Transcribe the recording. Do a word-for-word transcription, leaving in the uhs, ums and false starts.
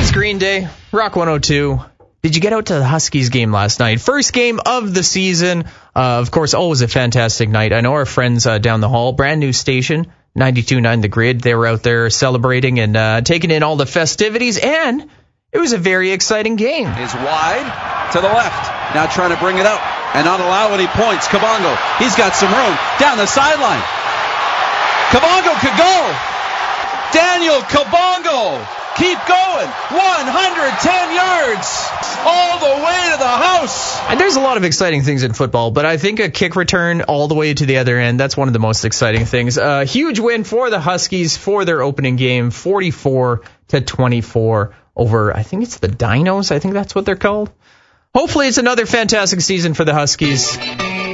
It's Green Day, Rock one oh two. Did you get out to the Huskies game last night? First game of the season. Uh, of course, always a fantastic night. I know our friends uh, down the hall, brand new station, ninety-two point nine The Grid. They were out there celebrating and uh, taking in all the festivities, and it was a very exciting game. Is wide to the left. Now trying to bring it out and not allow any points. Kabongo, he's got some room. Down the sideline. Kabongo could go. Daniel Kabongo. Keep going. one hundred ten yards. All the way to the house. And there's a lot of exciting things in football, but I think a kick return all the way to the other end, that's one of the most exciting things. A huge win for the Huskies for their opening game, forty-four to twenty-four over, I think it's the Dinos. I think that's what they're called. Hopefully it's another fantastic season for the Huskies.